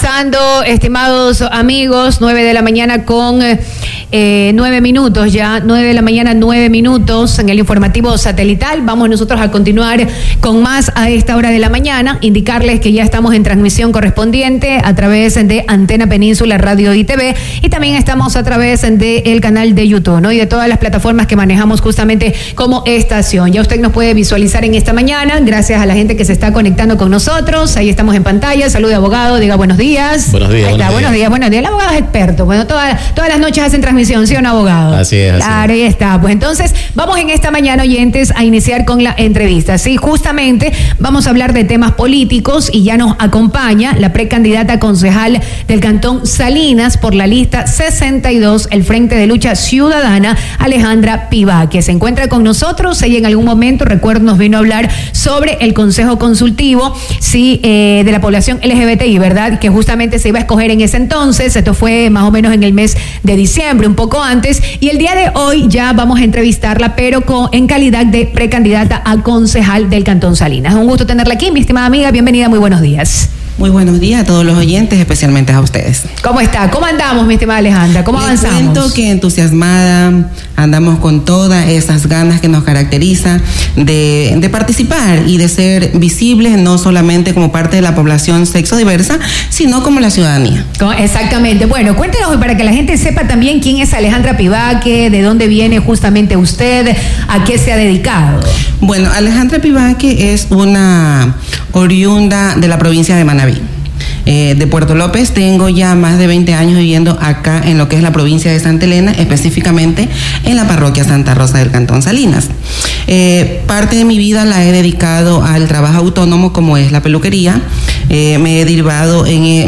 pasando, estimados amigos, 9 de la mañana con 9 minutos ya, 9 de la mañana, 9 minutos en el informativo satelital. Vamos nosotros a continuar con más a esta hora de la mañana. Indicarles que ya estamos en transmisión correspondiente a través de Antena Península Radio y TV, y también estamos a través del canal de YouTube, ¿no? Y de todas las plataformas que manejamos justamente como estación. Ya usted nos puede visualizar en esta mañana, gracias a la gente que se está conectando con nosotros. Ahí estamos en pantalla. Salude, abogado, diga buenos días. Buenos días. Ahí está, buenos días. El abogado es experto. Bueno, todas las noches hacen transmisión, ¿sí o no, abogado? Así es. Claro, ahí está. Pues entonces, vamos en esta mañana, oyentes, a iniciar con la entrevista. Sí, justamente vamos a hablar de temas políticos y ya nos acompaña la precandidata concejal del Cantón Salinas por la lista 62, el Frente de Lucha Ciudadana, Alejandra Pivá, que se encuentra con nosotros. Ella en algún momento, recuerdo, nos vino a hablar sobre el Consejo Consultivo, sí, de la población LGBTI, ¿verdad? Que justamente se iba a escoger en ese entonces. Esto fue más o menos en el mes de diciembre, un poco antes, y el día de hoy ya vamos a entrevistarla, pero en calidad de precandidata a concejal del Cantón Salinas. Un gusto tenerla aquí, mi estimada amiga. Bienvenida, muy buenos días. Muy buenos días a todos los oyentes, especialmente a ustedes. ¿Cómo está? ¿Cómo andamos, mi estimada Alejandra? ¿Cómo avanzamos? Les cuento que entusiasmada, andamos con todas esas ganas que nos caracteriza de participar y de ser visibles, no solamente como parte de la población sexodiversa, sino como la ciudadanía. Exactamente. Bueno, cuéntenos para que la gente sepa también quién es Alejandra Pivaque, de dónde viene justamente usted, a qué se ha dedicado. Bueno, Alejandra Pivaque es una oriunda de la provincia de Manabí. De Puerto López. Tengo ya más de 20 años viviendo acá en lo que es la provincia de Santa Elena, específicamente en la parroquia Santa Rosa del Cantón Salinas. Parte de mi vida la he dedicado al trabajo autónomo, como es la peluquería. Me ha derivado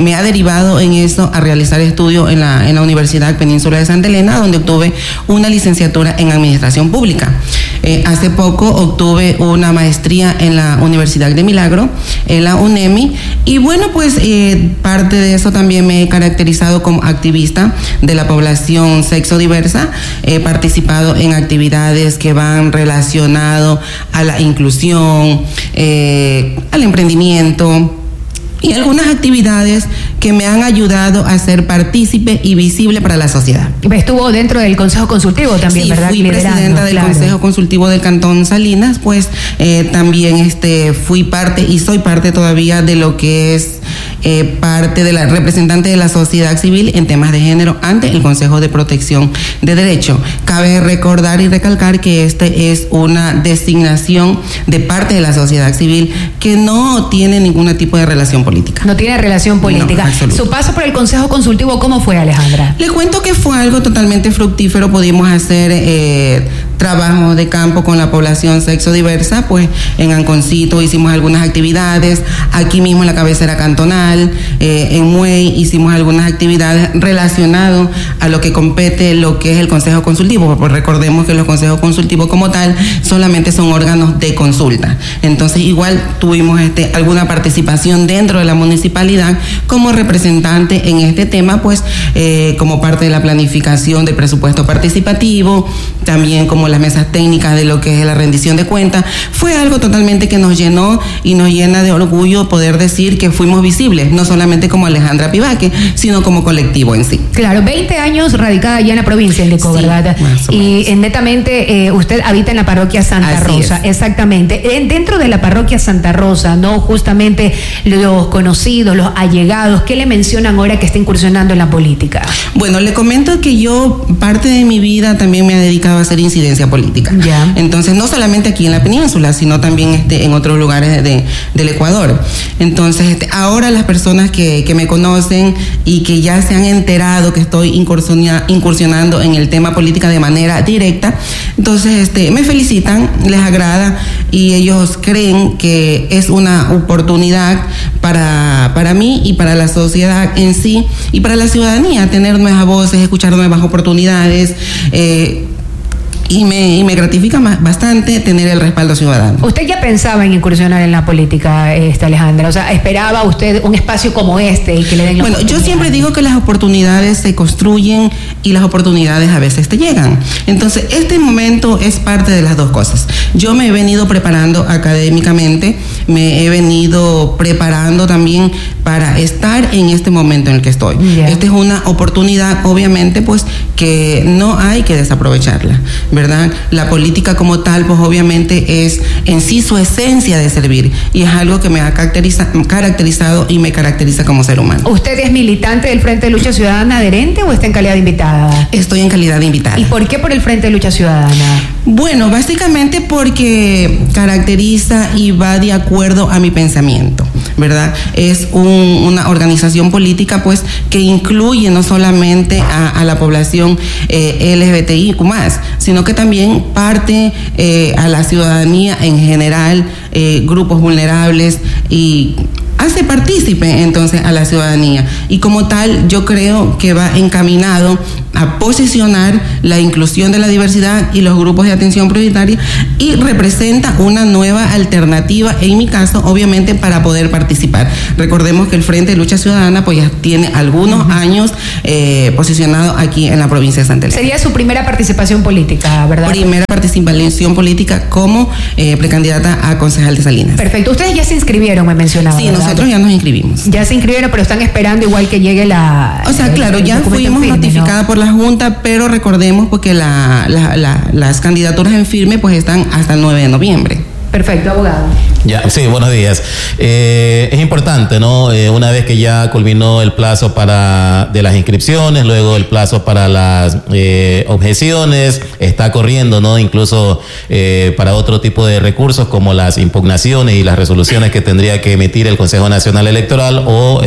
en eso a realizar estudios en la Universidad Península de Santa Elena, donde obtuve una licenciatura en Administración Pública. Hace poco obtuve una maestría en la Universidad de Milagro, en la UNEMI, y bueno, pues parte de eso también me he caracterizado como activista de la población sexodiversa. He participado en actividades que van relacionadas a la inclusión, al emprendimiento, y algunas actividades que me han ayudado a ser partícipe y visible para la sociedad. Estuvo dentro del Consejo Consultivo también, sí, ¿verdad? Fui presidenta del Consejo Consultivo del Cantón Salinas, pues también fui parte y soy parte todavía de lo que es parte de la representante de la sociedad civil en temas de género ante el Consejo de Protección de Derecho. Cabe recordar y recalcar que es una designación de parte de la sociedad civil que no tiene ningún tipo de relación política. No tiene relación política. No, su paso por el Consejo Consultivo, ¿cómo fue, Alejandra? Le cuento que fue algo totalmente fructífero. Pudimos hacer trabajo de campo con la población sexodiversa, pues en Anconcito hicimos algunas actividades, aquí mismo en la cabecera cantonal, en Muey hicimos algunas actividades relacionadas a lo que compete lo que es el Consejo Consultivo, porque recordemos que los consejos consultivos como tal solamente son órganos de consulta. Entonces igual tuvimos alguna participación dentro de la municipalidad como representante en este tema, pues como parte de la planificación del presupuesto participativo, también como las mesas técnicas de lo que es la rendición de cuentas. Fue algo totalmente que nos llenó y nos llena de orgullo poder decir que fuimos visibles, no solamente como Alejandra Pivaque, sino como colectivo en sí. Claro, 20 años radicada ya en la provincia del Deco, sí, ¿verdad? Y netamente usted habita en la parroquia Santa Rosa. Exactamente. Dentro de la parroquia Santa Rosa, ¿no? Justamente los conocidos, los allegados, ¿qué le mencionan ahora que está incursionando en la política? Bueno, le comento que yo parte de mi vida también me he dedicado a hacer incidencia política. Ya. Entonces, no solamente aquí en la península, sino también en otros lugares del Ecuador. Entonces, ahora las personas que me conocen y que ya se han enterado que estoy incursionando en el tema política de manera directa, entonces me felicitan, les agrada y ellos creen que es una oportunidad para mí y para la sociedad en sí y para la ciudadanía tener nuevas voces, escuchar nuevas oportunidades, Y me gratifica bastante tener el respaldo ciudadano. ¿Usted ya pensaba en incursionar en la política, Alejandra? O sea, ¿esperaba usted un espacio como este y que le den la Bueno, yo siempre digo que las oportunidades se construyen y las oportunidades a veces te llegan. Entonces, este momento es parte de las dos cosas. Yo me he venido preparando académicamente, me he venido preparando también para estar en este momento en el que estoy. Yeah. Esta es una oportunidad, obviamente, pues, que no hay que desaprovecharla, ¿verdad? La política como tal, pues obviamente es en sí su esencia de servir y es algo que me ha caracterizado y me caracteriza como ser humano. ¿Usted es militante del Frente de Lucha Ciudadana adherente o está en calidad de invitada? Estoy en calidad de invitada. ¿Y por qué por el Frente de Lucha Ciudadana? Bueno, básicamente porque caracteriza y va de acuerdo a mi pensamiento, ¿verdad? Es una organización política, pues, que incluye no solamente a la población LGBTIQ+, sino que también parte a la ciudadanía en general, grupos vulnerables, y hace partícipe entonces a la ciudadanía. Y como tal, yo creo que va encaminado a posicionar la inclusión de la diversidad y los grupos de atención prioritaria y representa una nueva alternativa, en mi caso, obviamente, para poder participar. Recordemos que el Frente de Lucha Ciudadana pues ya tiene algunos años posicionado aquí en la provincia de Santa Elena. Sería su primera participación política, ¿verdad? Primera participación política como precandidata a concejal de Salinas. Perfecto. Ustedes ya se inscribieron, me mencionaba. Sí, ¿verdad? Nosotros ya nos inscribimos. Ya se inscribieron, pero están esperando igual que llegue la... O sea, claro, ya fuimos notificadas, ¿no?, por la Junta, pero recordemos porque las candidaturas en firme pues están hasta el 9 de noviembre. Perfecto, abogado. Ya, sí, buenos días. Es importante, ¿no? Una vez que ya culminó el plazo de las inscripciones, luego el plazo para las objeciones, está corriendo, ¿no? Incluso para otro tipo de recursos como las impugnaciones y las resoluciones que tendría que emitir el Consejo Nacional Electoral o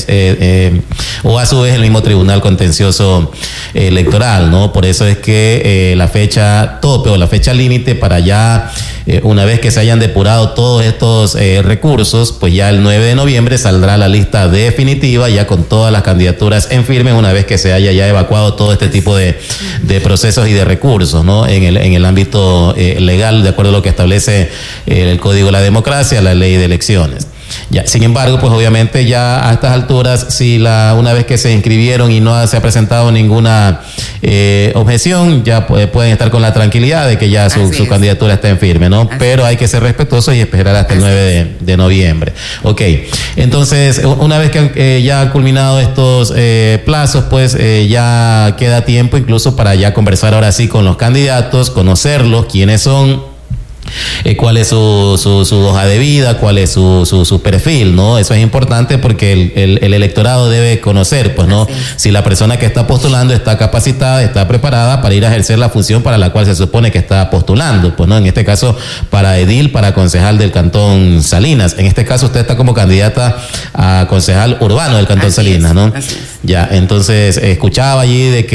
a su vez el mismo Tribunal Contencioso Electoral, ¿no? Por eso es que la fecha tope o la fecha límite para ya, una vez que se hayan depurado todos estos recursos, pues ya el 9 de noviembre saldrá la lista definitiva ya con todas las candidaturas en firme, una vez que se haya ya evacuado todo este tipo de procesos y de recursos, ¿no? En el ámbito legal, de acuerdo a lo que establece el Código de la Democracia, la Ley de Elecciones. Ya, sin embargo, pues obviamente ya a estas alturas, si una vez que se inscribieron y no se ha presentado ninguna objeción, ya pueden estar con la tranquilidad de que ya su candidatura está en firme, ¿no? Pero hay que ser respetuosos y esperar hasta el 9 de noviembre. Ok, entonces, una vez que ya han culminado estos plazos, pues ya queda tiempo incluso para ya conversar ahora sí con los candidatos, conocerlos, quiénes son, cuál es su hoja de vida, cuál es su perfil, ¿no? Eso es importante porque el electorado debe conocer, pues, ¿no? Si la persona que está postulando está capacitada, está preparada para ir a ejercer la función para la cual se supone que está postulando, pues, ¿no? En este caso, para edil, para concejal del Cantón Salinas. En este caso, usted está como candidata a concejal urbano del Cantón Salinas, ¿no? Ya, entonces, escuchaba allí de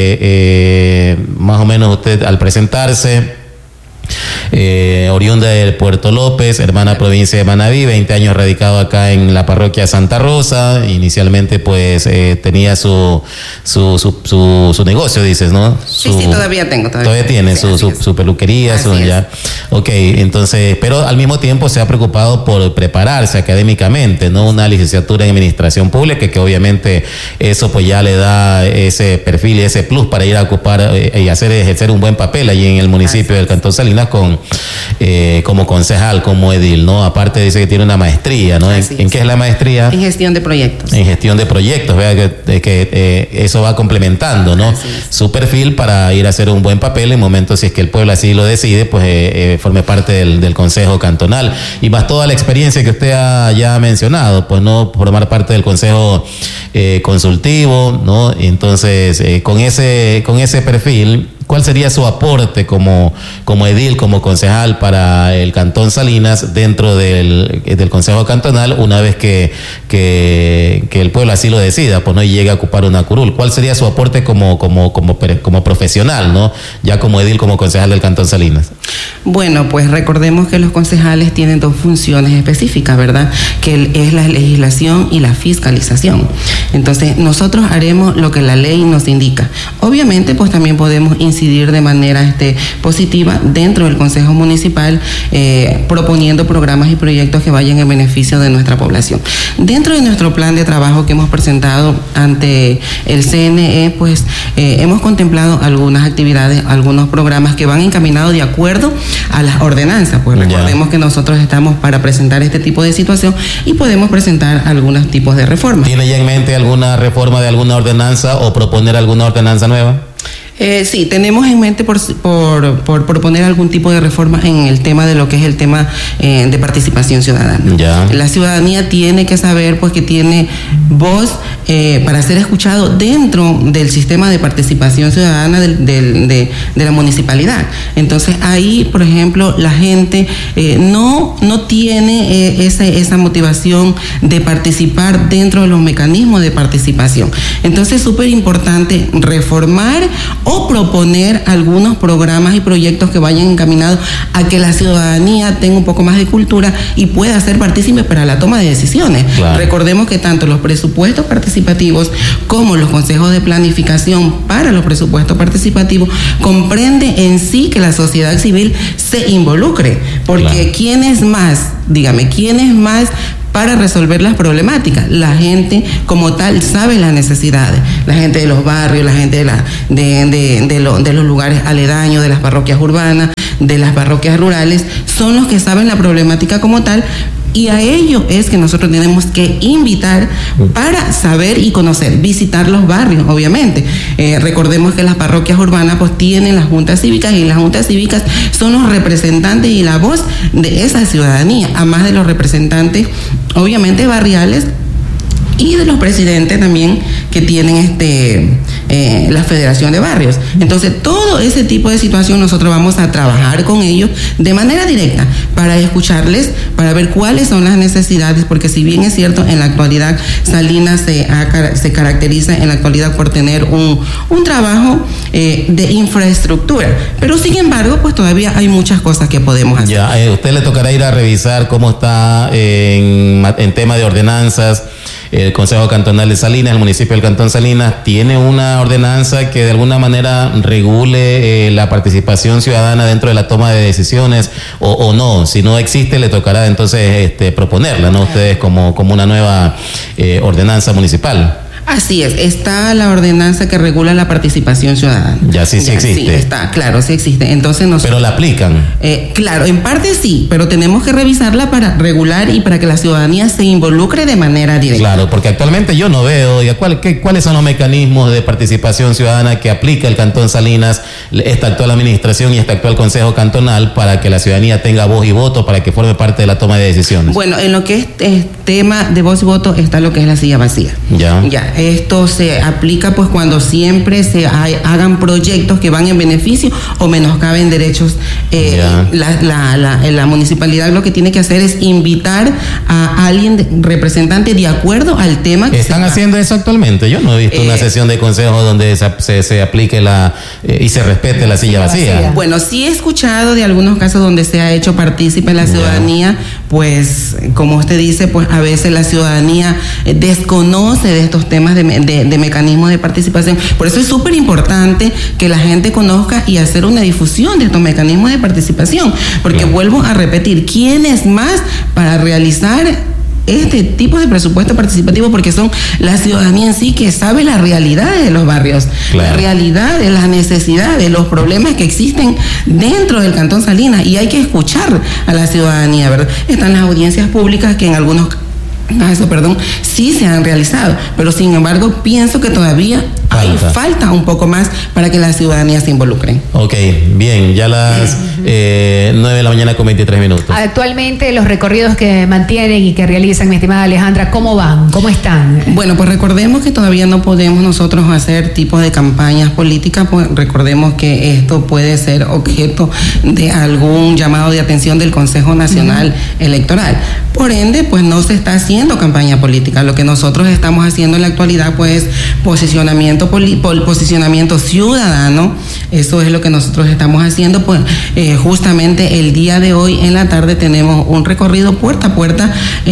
que más o menos usted al presentarse, oriunda del Puerto López, hermana provincia de Manabí, 20 años radicado acá en la parroquia Santa Rosa. Inicialmente pues tenía su negocio, dices, ¿no? Sí, todavía tengo. Todavía tiene su peluquería, ya. Ok, entonces, pero al mismo tiempo se ha preocupado por prepararse académicamente, ¿no? Una licenciatura en administración pública, que obviamente eso pues ya le da ese perfil y ese plus para ir a ocupar y ejercer un buen papel allí en el municipio del Cantón Salinas como concejal, como edil, ¿no? Aparte dice que tiene una maestría, ¿no? ¿En qué es la maestría? En gestión de proyectos. En gestión de proyectos, vea que eso va complementando, ¿no? Su perfil para ir a hacer un buen papel en momentos, si es que el pueblo así lo decide, pues forme parte del Consejo Cantonal. Y más toda la experiencia que usted ya ha mencionado, pues, ¿no? Formar parte del Consejo Consultivo, ¿no? Entonces, con ese perfil, ¿cuál sería su aporte como edil, como concejal para el Cantón Salinas dentro del Consejo Cantonal una vez que el pueblo así lo decida, pues, no, y llegue a ocupar una curul? ¿Cuál sería su aporte como profesional, ¿no? Ya como edil, como concejal del Cantón Salinas. Bueno, pues recordemos que los concejales tienen dos funciones específicas, ¿verdad? Que es la legislación y la fiscalización. Entonces, nosotros haremos lo que la ley nos indica. Obviamente, pues también podemos incidir de manera positiva dentro del Consejo Municipal, proponiendo programas y proyectos que vayan en beneficio de nuestra población. Dentro de nuestro plan de trabajo que hemos presentado ante el CNE, pues hemos contemplado algunas actividades, algunos programas que van encaminados de acuerdo a las ordenanzas. Pues recordemos que nosotros estamos para presentar este tipo de situación y podemos presentar algunos tipos de reformas. ¿Tiene ya en mente alguna reforma de alguna ordenanza o proponer alguna ordenanza nueva? Sí, tenemos en mente por proponer algún tipo de reforma en el tema de lo que es el tema de participación ciudadana. Ya. La ciudadanía tiene que saber pues que tiene voz para ser escuchado dentro del sistema de participación ciudadana de la municipalidad. Entonces ahí, por ejemplo, la gente no tiene esa motivación de participar dentro de los mecanismos de participación. Entonces es súper importante reformar o proponer algunos programas y proyectos que vayan encaminados a que la ciudadanía tenga un poco más de cultura y pueda ser partícipe para la toma de decisiones. Claro. Recordemos que tanto los presupuestos participativos como los consejos de planificación para los presupuestos participativos comprende en sí que la sociedad civil se involucre, porque claro. ¿Quién es más? Dígame, ¿quién es más para resolver las problemáticas? La gente como tal sabe las necesidades, la gente de los barrios, la gente de los lugares aledaños, de las parroquias urbanas, de las parroquias rurales, son los que saben la problemática como tal. Y a ello es que nosotros tenemos que invitar para saber y conocer, visitar los barrios, obviamente. Recordemos que las parroquias urbanas pues tienen las juntas cívicas y las juntas cívicas son los representantes y la voz de esa ciudadanía, además de los representantes, obviamente, barriales y de los presidentes también que tienen la Federación de Barrios. Entonces, todo ese tipo de situación nosotros vamos a trabajar con ellos de manera directa para escucharles, para ver cuáles son las necesidades, porque si bien es cierto, en la actualidad Salinas se caracteriza en la actualidad por tener un trabajo de infraestructura, pero sin embargo, pues todavía hay muchas cosas que podemos hacer. Ya, usted le tocará ir a revisar cómo está en tema de ordenanzas. El Consejo Cantonal de Salinas, el municipio del Cantón Salinas, tiene una ordenanza que de alguna manera regule la participación ciudadana dentro de la toma de decisiones o no. Si no existe, le tocará entonces proponerla, ¿no? Ustedes como una nueva ordenanza municipal. Así es, está la ordenanza que regula la participación ciudadana. Ya sí existe. Sí está, claro, sí existe. Entonces nosotros, pero la aplican. Claro, en parte sí, pero tenemos que revisarla para regular y para que la ciudadanía se involucre de manera directa. Claro, porque actualmente yo no veo, ¿cuáles son los mecanismos de participación ciudadana que aplica el Cantón Salinas, esta actual administración y este actual Consejo Cantonal para que la ciudadanía tenga voz y voto, para que forme parte de la toma de decisiones? Bueno, en lo que es tema de voz y voto está lo que es la silla vacía. Ya. Esto se aplica pues cuando siempre se hagan proyectos que van en beneficio o menoscaben derechos. La municipalidad lo que tiene que hacer es invitar a alguien representante de acuerdo al tema que ¿están haciendo eso actualmente? Yo no he visto una sesión de consejo donde se aplique y se respete la silla vacía. Bueno, sí he escuchado de algunos casos donde se ha hecho partícipe la ciudadanía, pues como usted dice, pues a veces la ciudadanía desconoce de estos temas de mecanismos de participación. Por eso es súper importante que la gente conozca y hacer una difusión de estos mecanismos de participación, porque vuelvo a repetir, ¿quién es más para realizar este tipo de presupuesto participativo? Porque son la ciudadanía en sí que sabe la realidad de los barrios, la realidad de las necesidades, los problemas que existen dentro del Cantón Salinas, y hay que escuchar a la ciudadanía, ¿verdad? Están las audiencias públicas que en algunos sí se han realizado, pero sin embargo pienso que todavía falta un poco más para que la ciudadanía se involucre. Ok, bien, ya las 9 de la mañana con 23 minutos. Actualmente los recorridos que mantienen y que realizan, mi estimada Alejandra, ¿cómo van? ¿Cómo están? Bueno, pues recordemos que todavía no podemos nosotros hacer tipos de campañas políticas, pues recordemos que esto puede ser objeto de algún llamado de atención del Consejo Nacional Electoral, Por ende, pues no se está haciendo campaña política. Lo que nosotros estamos haciendo en la actualidad, pues posicionamiento ciudadano. Eso es lo que nosotros estamos haciendo. Pues justamente el día de hoy en la tarde tenemos un recorrido puerta a puerta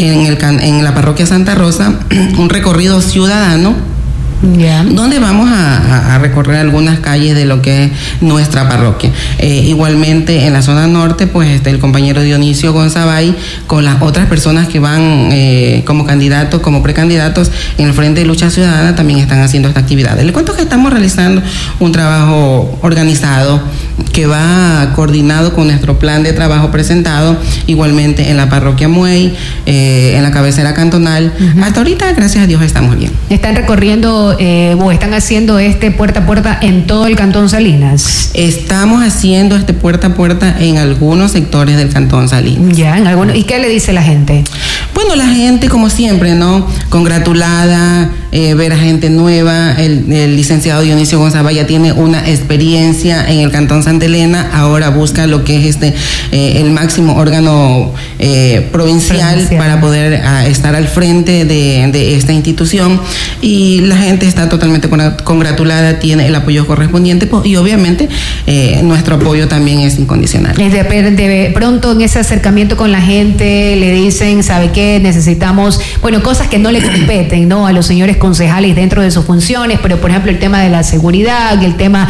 en la parroquia Santa Rosa, un recorrido ciudadano. Yeah. Donde vamos a recorrer algunas calles de lo que es nuestra parroquia. Igualmente en la zona norte, pues el compañero Dionisio Gonzabay con las otras personas que van como candidatos, como precandidatos en el Frente de Lucha Ciudadana también están haciendo esta actividad. Les cuento que estamos realizando un trabajo organizado que va coordinado con nuestro plan de trabajo presentado, igualmente en la parroquia Muey, en la cabecera cantonal. Hasta ahorita, gracias a Dios, estamos bien. ¿Están recorriendo o están haciendo puerta a puerta en todo el Cantón Salinas? Estamos haciendo puerta a puerta en algunos sectores del Cantón Salinas. Ya, en algunos. ¿Y qué le dice la gente? Bueno, la gente, como siempre, ¿no? Congratulada, ver a gente nueva. El licenciado Dionisio González ya tiene una experiencia en el Cantón Santa Elena, ahora busca lo que es el máximo órgano provincial para poder estar al frente de esta institución, y la gente está totalmente congratulada, tiene el apoyo correspondiente, y obviamente nuestro apoyo también es incondicional. De pronto en ese acercamiento con la gente le dicen, ¿sabe qué? Necesitamos, cosas que no le competen, ¿no?, a los señores concejales dentro de sus funciones, pero por ejemplo el tema de la seguridad, el tema,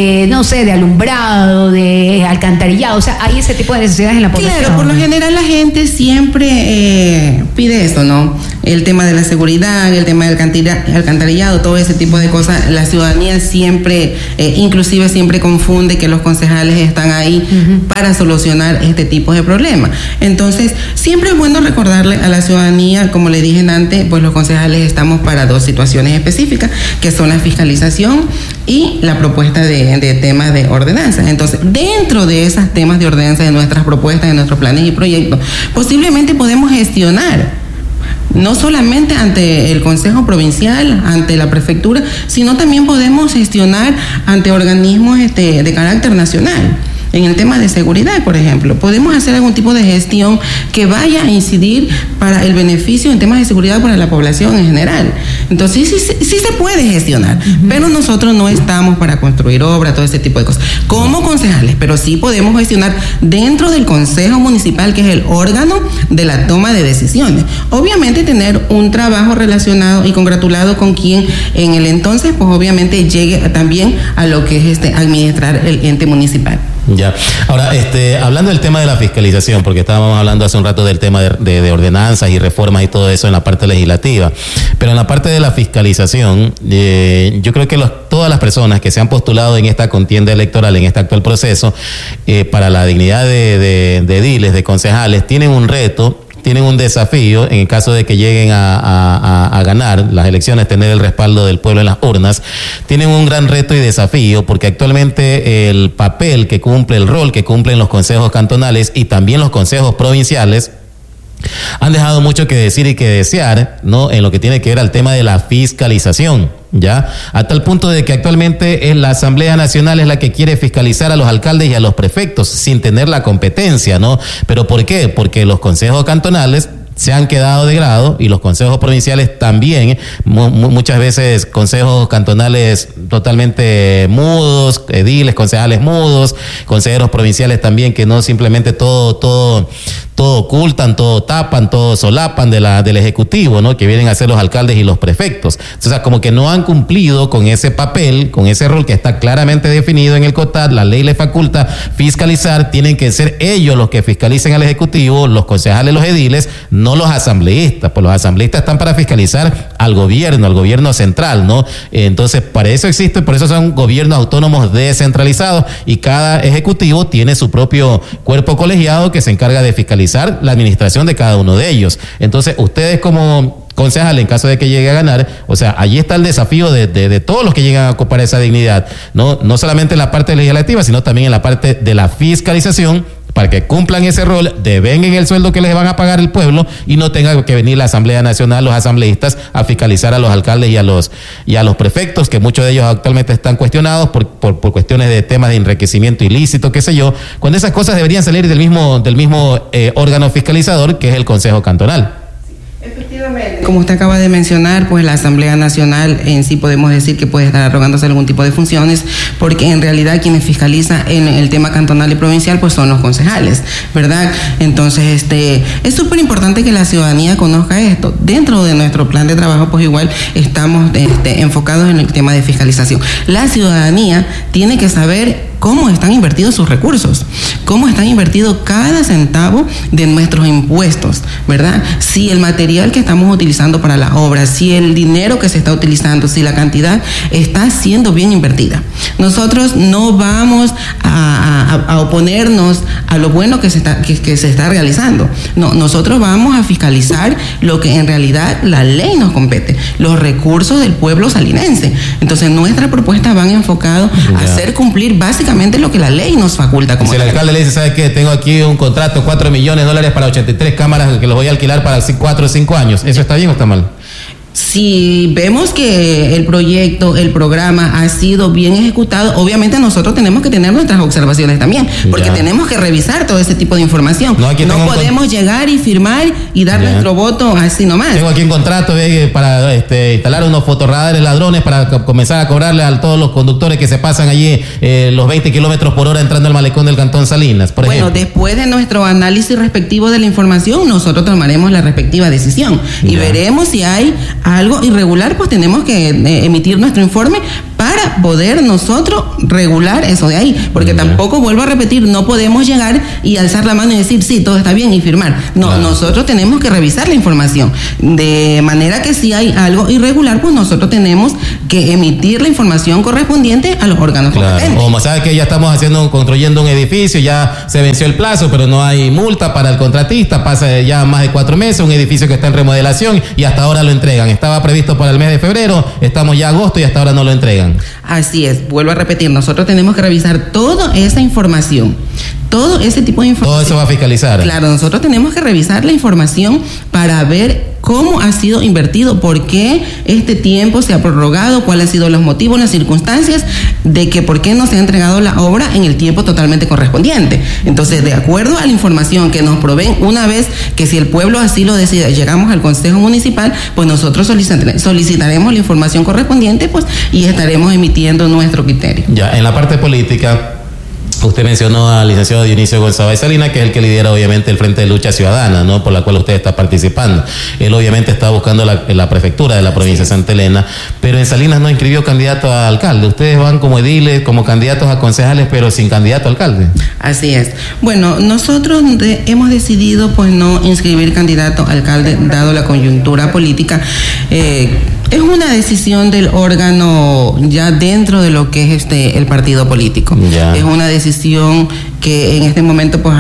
de alumbrado, de alcantarillado, o sea, hay ese tipo de necesidades en la población. Claro, por lo general la gente siempre pide eso, ¿no? El tema de la seguridad, el tema del alcantarillado, todo ese tipo de cosas. La ciudadanía siempre, inclusive siempre confunde que los concejales están ahí para solucionar este tipo de problemas. Entonces, siempre es bueno recordarle a la ciudadanía, como le dije antes, pues los concejales estamos para dos situaciones específicas, que son la fiscalización y la propuesta de temas de ordenanza. Entonces, dentro de esos temas de ordenanza, de nuestras propuestas, de nuestros planes y proyectos, posiblemente podemos gestionar no solamente ante el Consejo Provincial, ante la Prefectura, sino también podemos gestionar ante organismos de carácter nacional. En el tema de seguridad, por ejemplo, podemos hacer algún tipo de gestión que vaya a incidir para el beneficio en temas de seguridad para la población en general. Entonces, sí se puede gestionar, pero nosotros no estamos para construir obra, todo ese tipo de cosas, como concejales, pero sí podemos gestionar dentro del Consejo Municipal, que es el órgano de la toma de decisiones. Obviamente tener un trabajo relacionado y congratulado con quien en el entonces, pues obviamente llegue también a lo que es administrar el ente municipal. Ya. Ahora, hablando del tema de la fiscalización, porque estábamos hablando hace un rato del tema de ordenanzas y reformas y todo eso en la parte legislativa, pero en la parte de la fiscalización, yo creo que todas las personas que se han postulado en esta contienda electoral, en este actual proceso, para la dignidad de ediles, de concejales, tienen un reto, tienen un desafío en el caso de que lleguen a ganar las elecciones, tener el respaldo del pueblo en las urnas. Tienen un gran reto y desafío porque actualmente el papel que cumple, el rol que cumplen los consejos cantonales y también los consejos provinciales han dejado mucho que decir y que desear, ¿no?, en lo que tiene que ver al tema de la fiscalización, ¿ya? A tal punto de que actualmente la Asamblea Nacional es la que quiere fiscalizar a los alcaldes y a los prefectos sin tener la competencia, ¿no? ¿Pero por qué? Porque los consejos cantonales se han quedado de grado y los consejos provinciales también, muchas veces consejos cantonales totalmente mudos, ediles, concejales mudos, consejeros provinciales también que no simplemente todo ocultan, todo tapan, todo solapan del Ejecutivo, ¿no?, que vienen a ser los alcaldes y los prefectos. O sea, como que no han cumplido con ese papel, con ese rol que está claramente definido en el COTAD, la ley les faculta fiscalizar, tienen que ser ellos los que fiscalicen al Ejecutivo, los concejales, los ediles, no los asambleístas, pues los asambleístas están para fiscalizar al gobierno central, ¿no? Entonces, para eso existe, por eso son gobiernos autónomos descentralizados y cada ejecutivo tiene su propio cuerpo colegiado que se encarga de fiscalizar la administración de cada uno de ellos. Entonces, ustedes como concejal, en caso de que llegue a ganar, o sea, allí está el desafío de todos los que llegan a ocupar esa dignidad, no solamente en la parte legislativa, sino también en la parte de la fiscalización, para que cumplan ese rol, devenguen el sueldo que les van a pagar el pueblo y no tenga que venir la Asamblea Nacional, los asambleístas, a fiscalizar a los alcaldes y a los prefectos, que muchos de ellos actualmente están cuestionados por cuestiones de temas de enriquecimiento ilícito, qué sé yo, cuando esas cosas deberían salir del mismo órgano fiscalizador, que es el Consejo Cantonal. Efectivamente. Como usted acaba de mencionar, pues la Asamblea Nacional en sí podemos decir que puede estar arrogándose algún tipo de funciones, porque en realidad quienes fiscalizan en el tema cantonal y provincial pues son los concejales, ¿verdad? Entonces, es súper importante que la ciudadanía conozca esto. Dentro de nuestro plan de trabajo, pues igual estamos enfocados en el tema de fiscalización. La ciudadanía tiene que saber cómo están invertidos sus recursos, cómo están invertidos cada centavo de nuestros impuestos, ¿verdad? Si el material que estamos utilizando para la obra, si el dinero que se está utilizando, si la cantidad está siendo bien invertida. Nosotros no vamos a oponernos a lo bueno que se está realizando. No, nosotros vamos a fiscalizar lo que en realidad la ley nos compete, los recursos del pueblo salinense. Entonces, nuestras propuestas van enfocadas a hacer cumplir básicamente lo que la ley nos faculta. Como si el alcalde le dice, ¿sabe qué? Tengo aquí un contrato, $4 millones para 83 cámaras que los voy a alquilar para 4 o 5 años. ¿Eso está bien o está mal? Si vemos que el proyecto, el programa ha sido bien ejecutado, obviamente nosotros tenemos que tener nuestras observaciones también, porque tenemos que revisar todo ese tipo de información. No podemos llegar y firmar y dar nuestro voto así nomás. Tengo aquí un contrato para instalar unos fotorradares ladrones para comenzar a cobrarle a todos los conductores que se pasan allí los 20 kilómetros por hora entrando al malecón del Cantón Salinas, por ejemplo. Después de nuestro análisis respectivo de la información, nosotros tomaremos la respectiva decisión y veremos si hay algo irregular, pues tenemos que emitir nuestro informe para poder nosotros regular eso de ahí, porque tampoco, vuelvo a repetir, no podemos llegar y alzar la mano y decir sí, todo está bien y firmar. No, nosotros tenemos que revisar la información, de manera que si hay algo irregular, pues nosotros tenemos que emitir la información correspondiente a los órganos competentes. Como sabe que ya estamos construyendo un edificio, ya se venció el plazo, pero no hay multa para el contratista, pasa ya más de 4 meses, un edificio que está en remodelación y hasta ahora lo entregan. Estaba previsto para el mes de febrero, estamos ya agosto y hasta ahora no lo entregan. Así es, vuelvo a repetir, nosotros tenemos que revisar toda esa información, todo ese tipo de información. Todo eso va a fiscalizar. Claro, nosotros tenemos que revisar la información para ver cómo ha sido invertido, por qué este tiempo se ha prorrogado, cuáles han sido los motivos, las circunstancias de que por qué no se ha entregado la obra en el tiempo totalmente correspondiente. Entonces, de acuerdo a la información que nos proveen, una vez que si el pueblo así lo decide, llegamos al Consejo Municipal, pues nosotros solicitaremos la información correspondiente, pues, y estaremos emitiendo nuestro criterio. Ya, en la parte política, usted mencionó al licenciado Dionisio González Salinas, que es el que lidera obviamente el Frente de Lucha Ciudadana, ¿no? Por la cual usted está participando. Él obviamente está buscando la prefectura de la provincia de Santa Elena, pero en Salinas no inscribió candidato a alcalde. Ustedes van como ediles, como candidatos a concejales, pero sin candidato a alcalde. Así es. Bueno, nosotros hemos decidido pues no inscribir candidato a alcalde, dado la coyuntura política. Es una decisión del órgano ya dentro de lo que es el partido político. Es una decisión que en este momento pues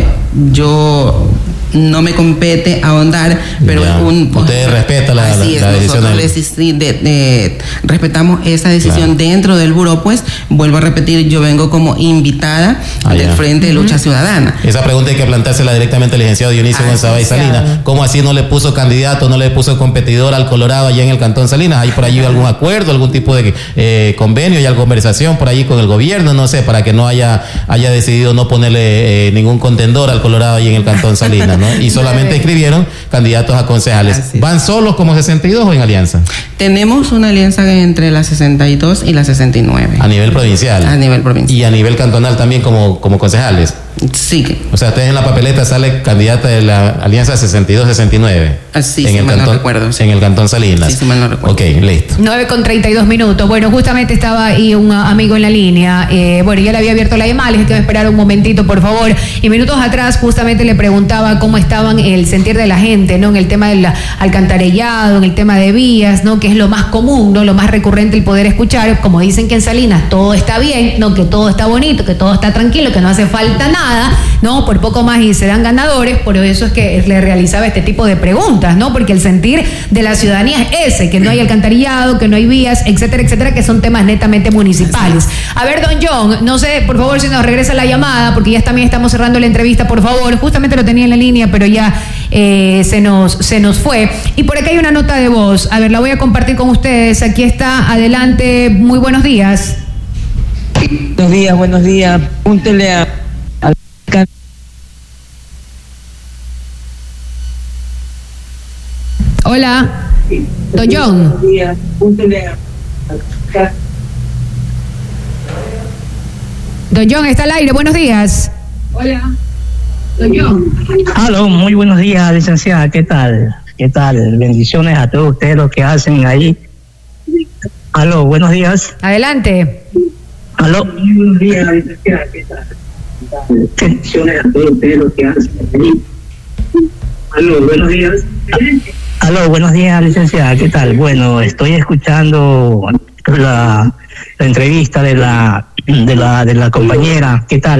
yo no me compete ahondar, pero usted respeta la decisión. Nosotros respetamos esa decisión dentro del buró, pues vuelvo a repetir, yo vengo como invitada del Frente de Lucha Ciudadana. Esa pregunta hay que plantársela directamente al licenciado Dionisio González Salinas. ¿Cómo así no le puso candidato, no le puso competidor al Colorado allá en el Cantón Salinas? ¿Hay por allí algún acuerdo, algún tipo de convenio, hay conversación por allí con el gobierno? No sé, para que no haya decidido no ponerle ningún contendor al Colorado allí en el Cantón Salinas, ¿no? Y solamente inscribieron candidatos a concejales. ¿Van solos como 62 o en alianza? Tenemos una alianza entre la 62 y la 69. ¿A nivel provincial? A nivel provincial. ¿Y a nivel cantonal también como concejales? Sí. O sea, ustedes en la papeleta sale candidata de la alianza 62-69. Así, si mal no recuerdo. En el Cantón Salinas. Sí, si mal no recuerdo. Ok, listo. 9:32. Bueno, justamente estaba ahí un amigo en la línea. Bueno, ya le había abierto la llamada, les tengo que esperar un momentito, por favor. Y minutos atrás justamente le preguntaba cómo estaban el sentir de la gente, ¿no? En el tema del alcantarillado, en el tema de vías, ¿no? Que es lo más común, ¿no? Lo más recurrente el poder escuchar. Como dicen que en Salinas todo está bien, ¿no? Que todo está bonito, que todo está tranquilo, que no hace falta nada. llamada, ¿no? Por poco más y serán ganadores, por eso es que le realizaba este tipo de preguntas, ¿no? Porque el sentir de la ciudadanía es ese, que no hay alcantarillado, que no hay vías, etcétera, etcétera, que son temas netamente municipales. A ver, don John, no sé, por favor, si nos regresa la llamada, porque ya también estamos cerrando la entrevista, por favor. Justamente lo tenía en la línea, pero ya se nos fue. Y por acá hay una nota de voz. A ver, la voy a compartir con ustedes. Aquí está, adelante, muy buenos días. Buenos días. Púntele a Hola, don John. Buenos días. Púntele a Don John, está al aire, buenos días. Hola, don John. Aló, muy buenos días, licenciada, ¿qué tal? ¿Qué tal? Bendiciones a todos ustedes los que hacen ahí. Aló, buenos días. Adelante. Aló, muy buenos días, licenciada, ¿qué tal? Bendiciones a todos ustedes los que hacen ahí. Aló, buenos días. Aló, buenos días, licenciada, ¿qué tal? Bueno, estoy escuchando la entrevista de la compañera, ¿qué tal?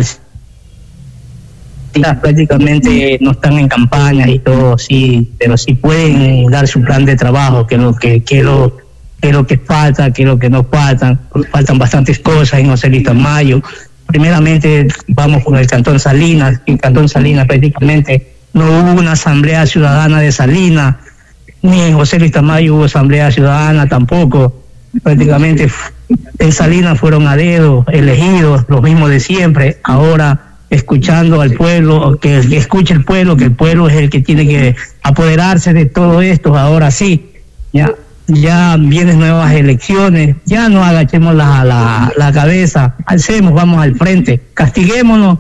Prácticamente no están en campaña y todo, sí, pero sí pueden dar su plan de trabajo, que es lo que falta, que es lo que no faltan bastantes cosas en José Luis Tamayo. Primeramente vamos con el Cantón Salinas. En Cantón Salinas prácticamente no hubo una asamblea ciudadana de Salinas, ni en José Luis Tamayo hubo asamblea ciudadana tampoco. Prácticamente en Salinas fueron a dedo elegidos, los mismos de siempre. Ahora escuchando al pueblo, que escuche el pueblo, que el pueblo es el que tiene que apoderarse de todo esto. Ahora sí, ya vienen nuevas elecciones, ya no agachemos la cabeza, vamos al frente, castiguémonos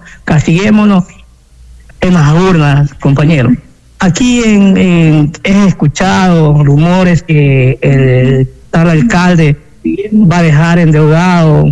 en las urnas, compañeros. Aquí he escuchado rumores que el tal alcalde va a dejar endeudado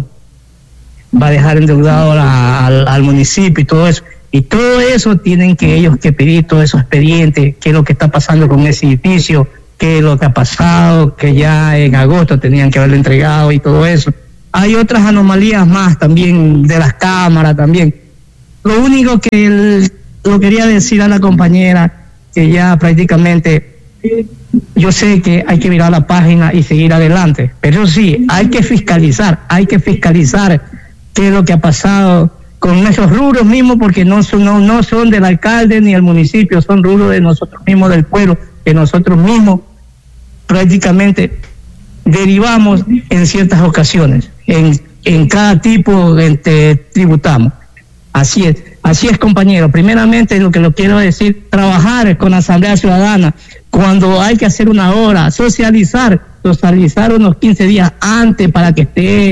al municipio y todo eso. Y todo eso tienen que ellos que pedir todos esos expedientes, qué es lo que está pasando con ese edificio, qué es lo que ha pasado, que ya en agosto tenían que haberlo entregado y todo eso. Hay otras anomalías más también de las cámaras también. Lo único que lo quería decir a la compañera, que ya prácticamente yo sé que hay que mirar la página y seguir adelante, pero sí, hay que fiscalizar qué es lo que ha pasado con esos rubros mismos, porque no son del alcalde ni del municipio, son rubros de nosotros mismos, del pueblo, que nosotros mismos prácticamente derivamos en ciertas ocasiones, en cada tipo tributamos. Así es, compañero. Primeramente, lo que lo quiero decir, trabajar con la Asamblea Ciudadana, cuando hay que hacer una hora, socializar unos 15 días antes para que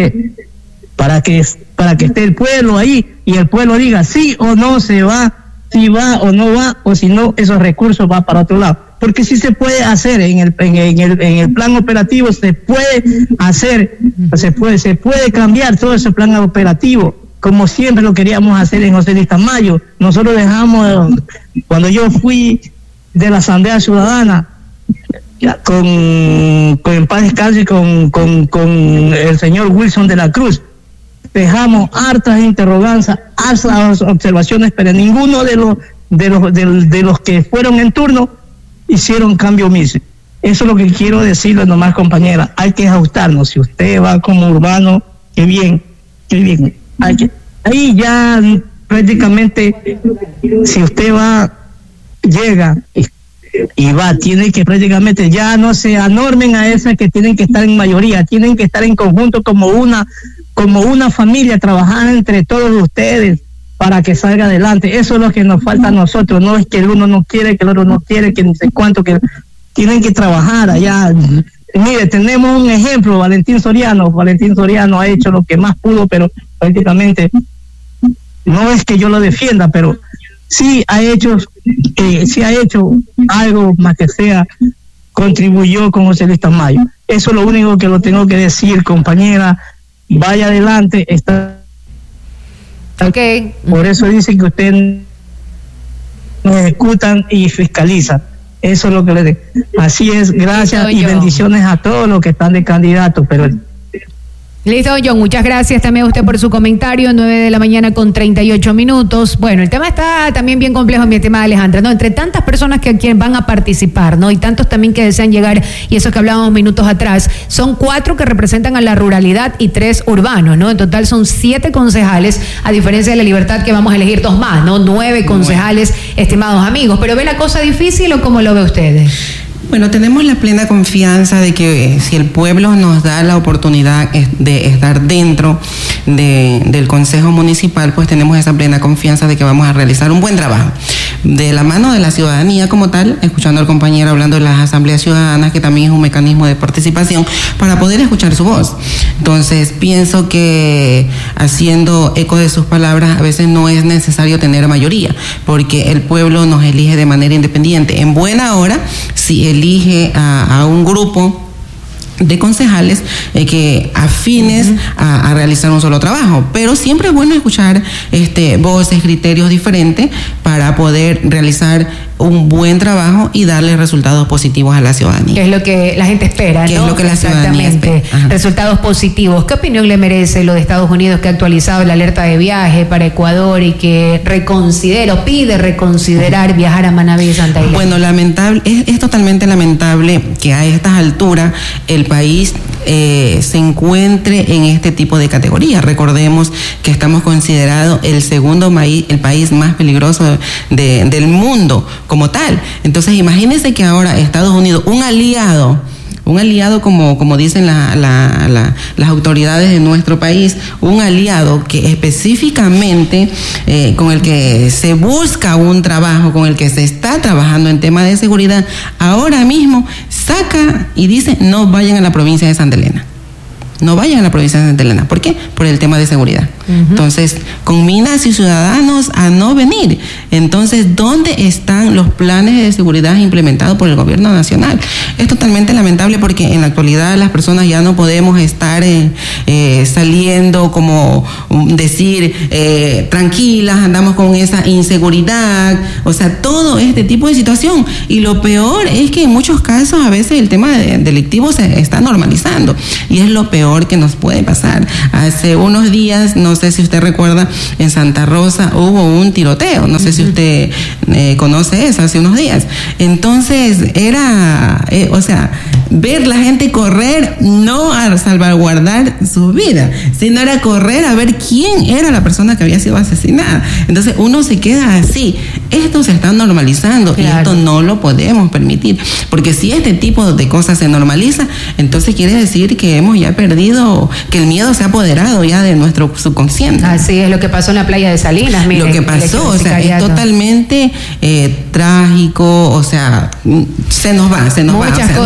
esté el pueblo ahí y el pueblo diga sí o no se va, si va o no va, o si no, esos recursos van para otro lado. Porque sí se puede hacer en el plan operativo, se puede hacer, se puede cambiar todo ese plan operativo, como siempre lo queríamos hacer en José Luis Tamayo. Nosotros dejamos, cuando yo fui de la Asamblea Ciudadana, en paz descanse, con el señor Wilson de la Cruz, dejamos hartas interrogantes, hartas observaciones, pero ninguno de los que fueron en turno hicieron cambio omiso. Eso es lo que quiero decirle nomás, compañera. Hay que ajustarnos. Si usted va como urbano, qué bien. Ahí ya prácticamente, si usted llega y va, tiene que prácticamente ya no se anormen a esas que tienen que estar en mayoría, tienen que estar en conjunto como una familia, trabajar entre todos ustedes para que salga adelante. Eso es lo que nos falta a nosotros. No es que el uno no quiere, que el otro no quiere, que no sé cuánto, que tienen que trabajar allá. Mire, tenemos un ejemplo, Valentín Soriano ha hecho lo que más pudo, pero prácticamente no es que yo lo defienda, pero sí ha hecho algo más que sea, contribuyó con José Luis Tamayo. Eso es lo único que lo tengo que decir, compañera. Vaya adelante, está. Okay. Por eso dicen que ustedes nos ejecutan y fiscalizan. Eso es lo que le digo. Así es, gracias y bendiciones a todos los que están de candidatos, pero Listo, John, muchas gracias también a usted por su comentario. 9:38 a.m. Bueno, el tema está también bien complejo, mi estimada Alejandra, ¿no? Entre tantas personas que van a participar, ¿no? Y tantos también que desean llegar, y eso que hablábamos minutos atrás, son 4 que representan a la ruralidad y 3 urbanos, ¿no? En total son 7 concejales, a diferencia de La Libertad, que vamos a elegir 2 más, ¿no? 9 concejales, estimados amigos. ¿Pero ve la cosa difícil o cómo lo ve ustedes? Bueno, tenemos la plena confianza de que si el pueblo nos da la oportunidad de estar dentro del Consejo Municipal, pues tenemos esa plena confianza de que vamos a realizar un buen trabajo. De la mano de la ciudadanía como tal, escuchando al compañero hablando de las asambleas ciudadanas, que también es un mecanismo de participación para poder escuchar su voz. Entonces, pienso que haciendo eco de sus palabras, a veces no es necesario tener mayoría, porque el pueblo nos elige de manera independiente. En buena hora, si elige a un grupo de concejales que afines a realizar un solo trabajo, pero siempre es bueno escuchar voces, criterios diferentes para poder realizar un buen trabajo y darle resultados positivos a la ciudadanía. Que es lo que la gente espera, que ¿no? Es lo que la ciudadanía espera. Resultados positivos. ¿Qué opinión le merece lo de Estados Unidos, que ha actualizado la alerta de viaje para Ecuador y que pide reconsiderar viajar a Manabí y Santa Isabel? Bueno, lamentable, es totalmente lamentable que a estas alturas el país se encuentre en este tipo de categorías. Recordemos que estamos considerados el segundo el país más peligroso del mundo como tal. Entonces, imagínense que ahora Estados Unidos, un aliado como dicen las autoridades de nuestro país, un aliado que específicamente con el que se busca un trabajo, con el que se está trabajando en temas de seguridad, ahora mismo saca y dice: no vayan a la provincia de Santa Elena. No vayan a la provincia de Santa Elena. ¿Por qué? Por el tema de seguridad. Entonces, conmina a sus ciudadanos a no venir. Entonces, ¿dónde están los planes de seguridad implementados por el gobierno nacional? Es totalmente lamentable porque en la actualidad las personas ya no podemos estar saliendo, como decir, tranquilas, andamos con esa inseguridad, o sea, todo este tipo de situación. Y lo peor es que en muchos casos a veces el tema delictivo se está normalizando, y es lo peor que nos puede pasar. Hace unos días, no sé si usted recuerda, en Santa Rosa hubo un tiroteo, no sé si usted conoce eso, hace unos días. Entonces era, ver la gente correr, no a salvaguardar su vida, sino era correr a ver quién era la persona que había sido asesinada. Entonces uno se queda así. Esto se está normalizando, claro, y esto no lo podemos permitir, porque si este tipo de cosas se normaliza, entonces quiere decir que hemos ya perdido, que el miedo se ha apoderado ya de nuestro subconsciente. Así es lo que pasó en la playa de Salinas, mire, lo que pasó, o sea, es totalmente trágico, o sea, se nos va, o sea,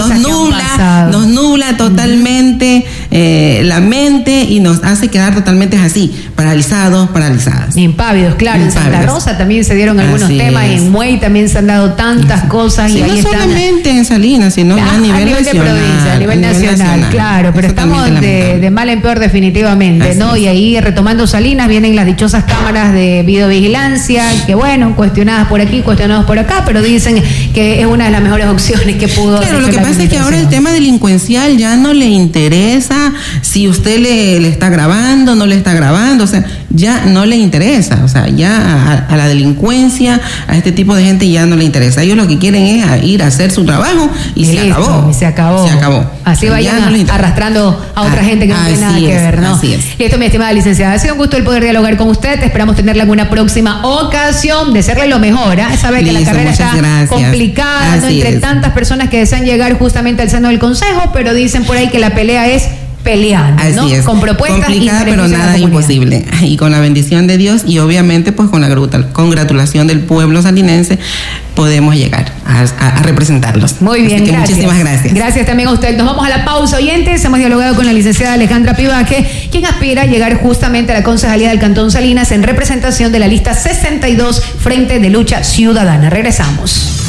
nos nubla totalmente la mente y nos hace quedar totalmente así, paralizadas. Impávidos, claro. En Santa Rosa también se dieron algunos temas, en Muey también se han dado tantas cosas, sí, y ahí no están solamente en Salinas, sino ya a nivel nacional, de provincia, a nivel nacional, claro, pero estamos de mal en peor definitivamente, así, ¿no? Es. Y ahí, retomando Salinas, vienen las dichosas cámaras de videovigilancia, que bueno, cuestionadas por aquí, cuestionadas por acá, pero dicen que es una de las mejores opciones que pudo. Claro, lo que pasa es que ahora el tema delincuencial ya no le interesa si usted le está grabando, no le está grabando, o sea, ya no le interesa, o sea, ya a la delincuencia, a este tipo de gente ya no le interesa. Ellos lo que quieren es ir a hacer su trabajo y se acabó. Se acabó. Así vayan arrastrando a otra gente que no tiene nada que ver, ¿no? Así es. Listo, mi estimada licenciada, ha sido un gusto el poder dialogar con usted. Esperamos tenerla en una próxima ocasión, desearle lo mejor, ¿eh? Sabe que la carrera está complicada, ¿no? Entre tantas personas que desean llegar justamente al seno del Consejo, pero dicen por ahí que la pelea es peleando, ¿no? Así es. Con propuestas complicada, pero nada imposible. Y con la bendición de Dios y obviamente pues con la congratulación del pueblo salinense podemos llegar a representarlos. Muy bien, gracias. Muchísimas gracias. Gracias también a usted. Nos vamos a la pausa, oyentes. Hemos dialogado con la licenciada Alejandra Pivaque, quien aspira a llegar justamente a la concejalía del Cantón Salinas en representación de la lista 62 Frente de Lucha Ciudadana. Regresamos.